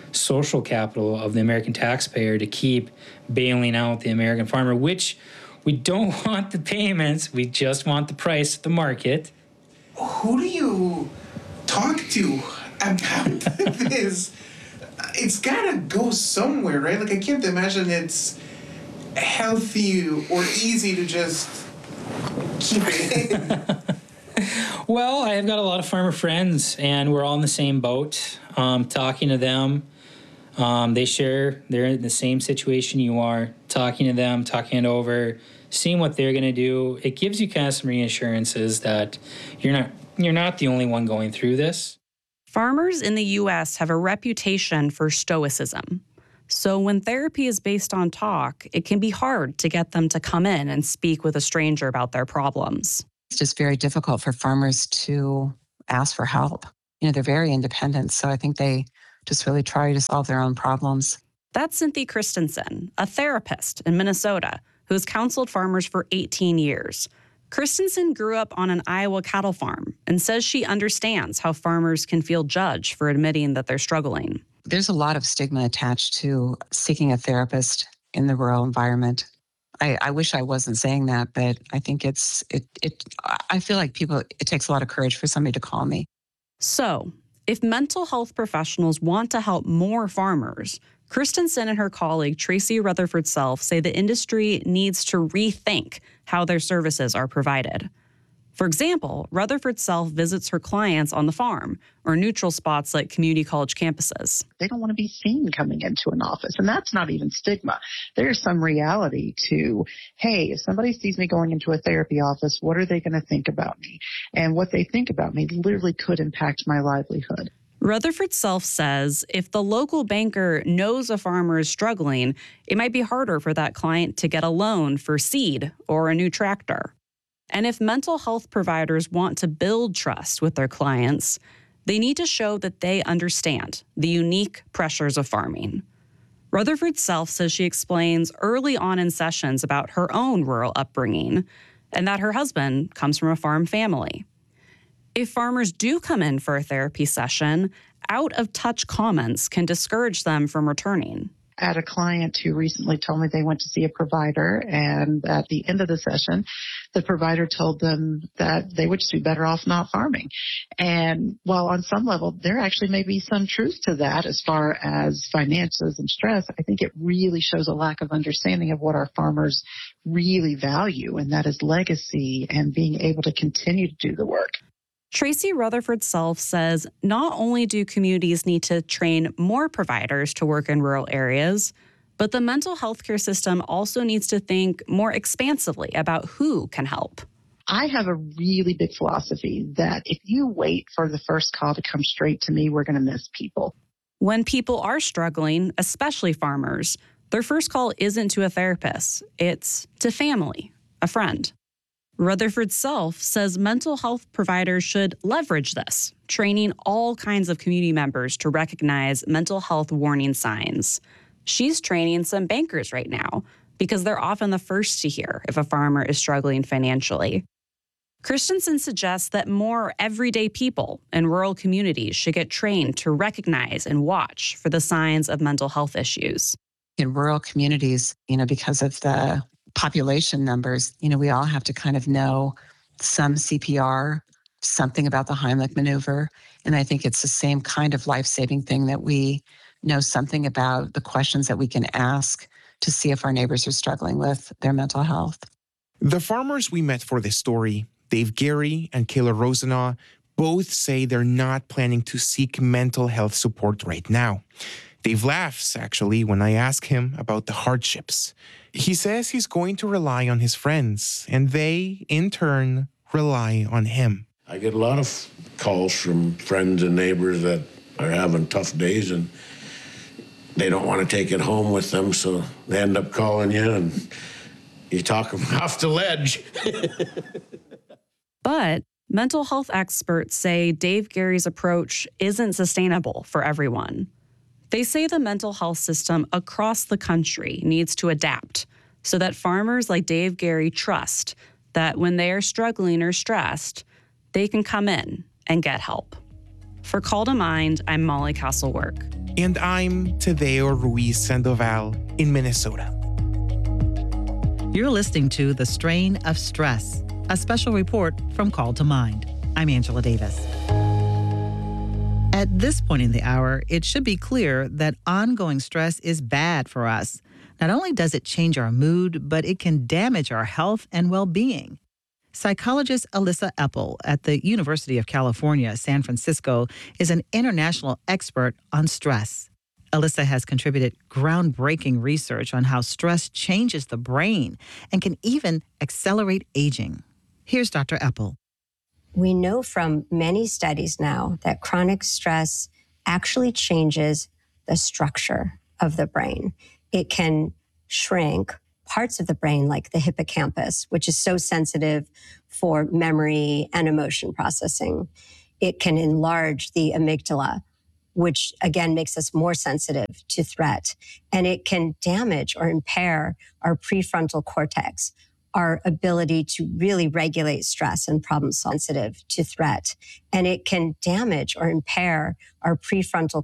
S15: social capital of the American taxpayer to keep bailing out the American farmer, which we don't want the payments. We just want the price at the market.
S12: Who do you talk to about this? It's gotta go somewhere, right? Like, I can't imagine it's healthy or easy to just keep it in.
S15: Well, I've got a lot of farmer friends, and we're all in the same boat. Um, talking to them, um, they share, they're in the same situation you are. Talking to them, talking it over, seeing what they're going to do. It gives you kind of some reassurances that you're not you're not the only one going through this.
S14: Farmers in the U S have a reputation for stoicism. So when therapy is based on talk, it can be hard to get them to come in and speak with a stranger about their problems.
S16: It's just very difficult for farmers to ask for help. You know, they're very independent, so I think they just really try to solve their own problems.
S14: That's Cynthia Christensen, a therapist in Minnesota who has counseled farmers for eighteen years. Christensen grew up on an Iowa cattle farm and says she understands how farmers can feel judged for admitting that they're struggling.
S16: There's a lot of stigma attached to seeking a therapist in the rural environment. I, I wish I wasn't saying that, but I think it's, it, it, I feel like people, it takes a lot of courage for somebody to call me.
S14: So, if mental health professionals want to help more farmers, Christensen and her colleague Tracy Rutherford Self say the industry needs to rethink how their services are provided. For example, Rutherford Self visits her clients on the farm or neutral spots like community college campuses.
S17: They don't want to be seen coming into an office, and that's not even stigma. There's some reality to, hey, if somebody sees me going into a therapy office, what are they going to think about me? And what they think about me literally could impact my livelihood.
S14: Rutherford Self says if the local banker knows a farmer is struggling, it might be harder for that client to get a loan for seed or a new tractor. And if mental health providers want to build trust with their clients, they need to show that they understand the unique pressures of farming. Rutherford Self says she explains early on in sessions about her own rural upbringing and that her husband comes from a farm family. If farmers do come in for a therapy session, out-of-touch comments can discourage them from returning.
S17: I had a client who recently told me they went to see a provider, and at the end of the session, the provider told them that they would just be better off not farming. And while on some level there actually may be some truth to that as far as finances and stress, I think it really shows a lack of understanding of what our farmers really value, and that is legacy and being able to continue to do the work.
S14: Tracy Rutherford Self says not only do communities need to train more providers to work in rural areas, but the mental health care system also needs to think more expansively about who can help.
S17: I have a really big philosophy that if you wait for the first call to come straight to me, we're going to miss people.
S14: When people are struggling, especially farmers, their first call isn't to a therapist, it's to family, a friend. Rutherford Self says mental health providers should leverage this, training all kinds of community members to recognize mental health warning signs. She's training some bankers right now because they're often the first to hear if a farmer is struggling financially. Christensen suggests that more everyday people in rural communities should get trained to recognize and watch for the signs of mental health issues.
S16: In rural communities, you know, because of the population numbers, you know, we all have to kind of know some C P R, something about the Heimlich maneuver. And I think it's the same kind of life-saving thing that we know something about the questions that we can ask to see if our neighbors are struggling with their mental health.
S12: The farmers we met for this story, Dave Gary and Kayla Rosenaw, both say they're not planning to seek mental health support right now. Dave laughs, actually, when I ask him about the hardships. He says he's going to rely on his friends, and they, in turn, rely on him.
S13: I get a lot of calls from friends and neighbors that are having tough days, and they don't want to take it home with them, so they end up calling you, and you talk them off the ledge.
S14: But mental health experts say Dave Gary's approach isn't sustainable for everyone. They say the mental health system across the country needs to adapt so that farmers like Dave Gary trust that when they are struggling or stressed, they can come in and get help. For Call to Mind, I'm Molly Castlework.
S12: And I'm Tadeo Ruiz Sandoval in Minnesota.
S18: You're listening to The Strain of Stress, a special report from Call to Mind. I'm Angela Davis. At this point in the hour, it should be clear that ongoing stress is bad for us. Not only does it change our mood, but it can damage our health and well-being. Psychologist Alyssa Epel at the University of California, San Francisco, is an international expert on stress. Alyssa has contributed groundbreaking research on how stress changes the brain and can even accelerate aging. Here's Doctor Epel.
S4: We know from many studies now that chronic stress actually changes the structure of the brain. It can shrink parts of the brain like the hippocampus, which is so sensitive for memory and emotion processing. It can enlarge the amygdala, which again makes us more sensitive to threat. And it can damage or impair our prefrontal cortex, our ability to really regulate stress and problem sensitive to threat. And it can damage or impair our prefrontal